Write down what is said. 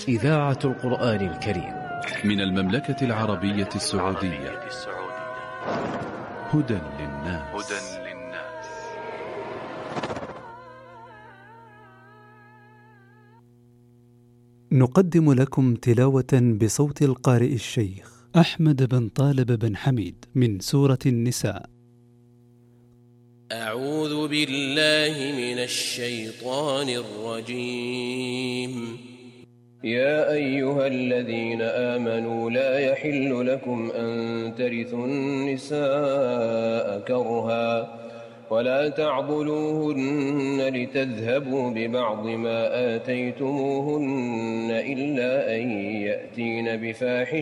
إذاعة القرآن الكريم من المملكة العربية السعودية. هدى للناس. نقدم لكم تلاوة بصوت القارئ الشيخ أحمد بن طالب بن حميد من سورة النساء. أعوذ بالله من الشيطان الرجيم. يا أيها الذين آمنوا لا يحل لكم أن ترثوا النساء كرها ولا تعضلوهن لتذهبوا ببعض ما آتيتموهن إلا أن يأتين بفاحشة